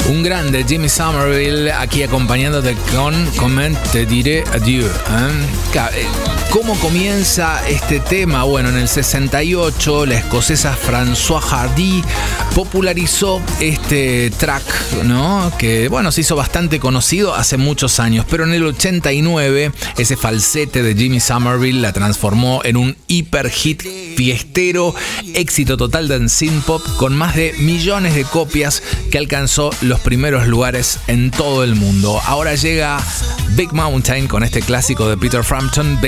Un grande, Jimmy Somerville, aquí acompañándote con Comment Te Diré Adieu. ¿Cómo comienza este tema? Bueno, en el 68 la escocesa Françoise Hardy popularizó este track, ¿no? Que, bueno, se hizo bastante conocido hace muchos años, pero en el 89 ese falsete de Jimmy Somerville la transformó en un hiper hit fiestero, éxito total de synthpop con más de millones de copias que alcanzó los primeros lugares en todo el mundo. Ahora llega Big Mountain con este clásico de Peter Frampton,